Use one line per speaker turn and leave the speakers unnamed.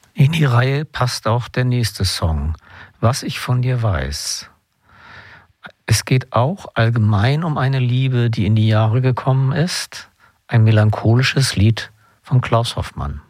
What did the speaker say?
In die Reihe passt auch der nächste Song, Was ich von dir weiß. Es geht auch allgemein um eine Liebe, die in die Jahre gekommen ist. Ein melancholisches Lied von Klaus Hoffmann.